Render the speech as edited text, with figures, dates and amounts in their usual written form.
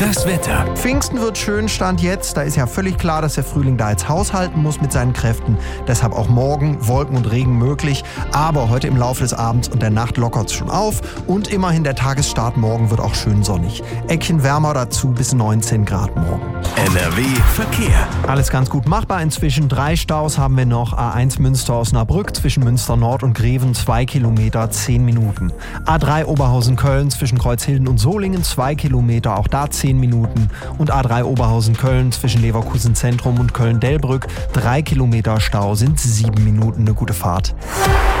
Das Wetter. Pfingsten wird schön, Stand jetzt. Da ist ja völlig klar, dass der Frühling da jetzt haushalten muss mit seinen Kräften. Deshalb auch morgen Wolken und Regen möglich. Aber heute im Laufe des Abends und der Nacht lockert es schon auf. Und immerhin der Tagesstart morgen wird auch schön sonnig. Eckchen wärmer dazu bis 19 Grad morgen. NRW Verkehr. Alles ganz gut machbar inzwischen. 3 Staus haben wir noch. A1 Münster-Osnabrück zwischen Münster Nord und Greven 2 Kilometer, 10 Minuten. A3 Oberhausen-Köln zwischen Kreuzhilden und Solingen 2 Kilometer, auch da 10 Minuten. Und A3 Oberhausen-Köln zwischen Leverkusen Zentrum und Köln-Delbrück 3 Kilometer Stau sind 7 Minuten. Eine gute Fahrt.